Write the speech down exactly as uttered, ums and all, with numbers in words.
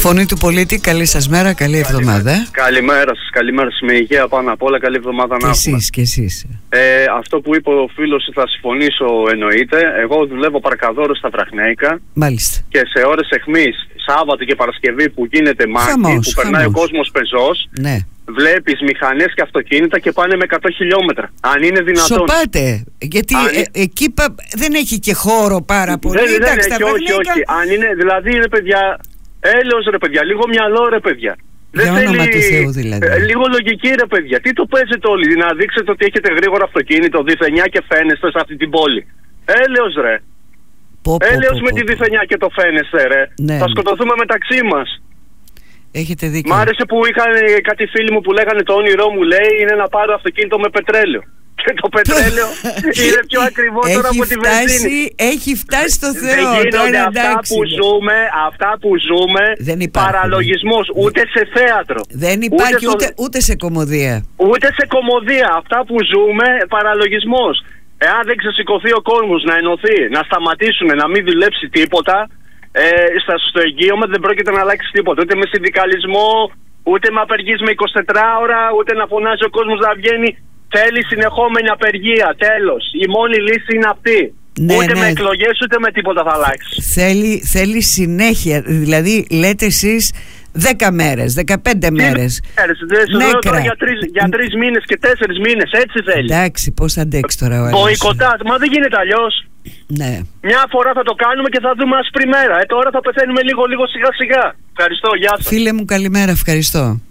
Φωνή του πολίτη, καλή σας μέρα, καλή εβδομάδα. Καλημέρα, καλημέρα σας, καλημέρα σας, με υγεία πάνω απ' όλα, καλή εβδομάδα να έχουμε. Εσείς και εσείς. Ε, αυτό που είπε ο φίλος, θα συμφωνήσω, εννοείται. Εγώ δουλεύω παρκαδόρο στα Βραχνέικα. Μάλιστα. Και σε ώρες αιχμής, Σάββατο και Παρασκευή που γίνεται μάχη, χαμός, που περνάει χαμός. ο κόσμος πεζός, Ναι. βλέπεις μηχανές και αυτοκίνητα και πάνε με εκατό χιλιόμετρα. Αν είναι δυνατόν. Σοπάτε, γιατί Αν... ε, εκεί πα, δεν έχει και χώρο πάρα πολύ. Δεν, δεν Εντάξει, έχει, τα όχι, Βραχνέικα... όχι. Αν είναι, δηλαδή, ρε παιδιά, έλεος ρε παιδιά, λίγο μυαλό ρε παιδιά. Για δεν όνομα θέλει, του Θεού δηλαδή. ε, λίγο λογική ρε παιδιά. Τι το παίζετε όλοι, να δείξετε ότι έχετε γρήγορο αυτοκίνητο, διθενιά και φαίνεστε σε αυτή την πόλη. Έλεος ρε. Πω, πω, Έλεος πω, με πω, τη πω. διθενιά και το φαίνεστε ρε. Ναι, θα ναι. σκοτωθούμε μεταξύ μας. Έχετε δίκιο. Μ' άρεσε που είχαν κάτι φίλοι μου που λέγανε το όνειρό μου λέει είναι να πάρω αυτοκίνητο με πετρέλαιο. Και το πετρέλαιο είναι πιο ακριβό τώρα από τη βενζίνη. Έχει φτάσει στο Θεό. Δεν γίνονται τώρα, αυτά εντάξει, που ναι. ζούμε, αυτά που ζούμε, Δεν υπάρχουν. παραλογισμός, ούτε σε θέατρο. Δεν υπάρχει στο- ούτε, ούτε σε κωμωδία. ούτε σε κωμωδία. Αυτά που ζούμε, παραλογισμός. Εάν δεν ξεσηκωθεί ο κόσμος να ενωθεί, να σταματήσουν, να μην δουλέψει τίποτα, ε, στα, στο εγγύωμα δεν πρόκειται να αλλάξει τίποτα. Ούτε με συνδικαλισμό, ούτε με απεργίες με εικοσιτέσσερα ώρα, ούτε να φωνάζει ο κόσμος να βγαίνει. Θέλει συνεχόμενη απεργία, τέλος. Η μόνη λύση είναι αυτή. Ναι, ούτε ναι. με εκλογές ούτε με τίποτα θα αλλάξει. Θέλει, θέλει συνέχεια. Δηλαδή λέτε εσείς δέκα μέρες, δεκαπέντε μέρες. Νέκρα. Για τρεις, για τρεις μήνες και τέσσερις μήνες, έτσι θέλει. Εντάξει, πώς θα αντέξει τώρα ο άλλος. Μποϊκοτάζ, μα δεν γίνεται αλλιώς. Ναι. Μια φορά θα το κάνουμε και θα δούμε άσπρη μέρα. Ε, τώρα θα πεθαίνουμε λίγο λίγο σιγά σιγά. Ευχαριστώ, γεια σας. Φίλε μου, καλημέρα, ευχαριστώ.